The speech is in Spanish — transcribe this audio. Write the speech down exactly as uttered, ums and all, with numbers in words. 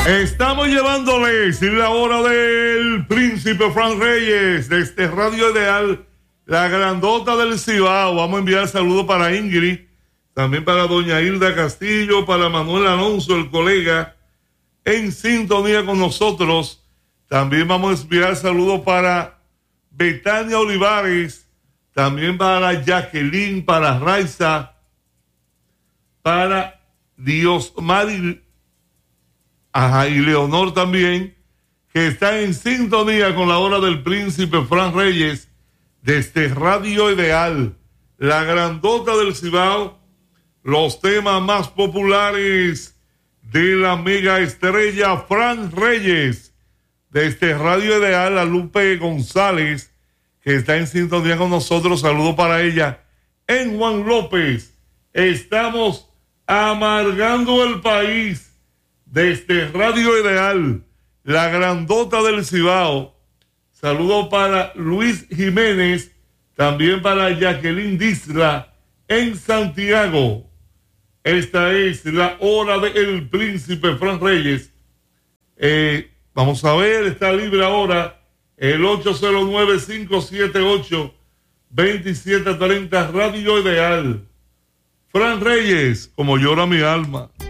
Estamos llevándoles la hora del Príncipe Fran Reyes desde Radio Ideal, la grandota del Cibao. Vamos a enviar saludos para Ingrid, también para doña Hilda Castillo, para Manuel Alonso, el colega, en sintonía con nosotros. También vamos a enviar saludos para Betania Olivares, también para Jacqueline, para Raiza, para Diosmar Ajá, y Leonor también, que está en sintonía con la hora del Príncipe Fran Reyes desde Radio Ideal, la grandota del Cibao, los temas más populares de la mega estrella Fran Reyes desde Radio Ideal. A Lupe González, que está en sintonía con nosotros, saludo para ella. En Juan López, estamos amargando el país desde Radio Ideal, la grandota del Cibao. Saludo para Luis Jiménez, también para Jacqueline Disla en Santiago. Esta es la hora del Príncipe Fran Reyes. Eh, vamos a ver, está libre ahora el ocho cero nueve, cinco siete ocho, dos siete tres cero, Radio Ideal. Fran Reyes, como llora mi alma.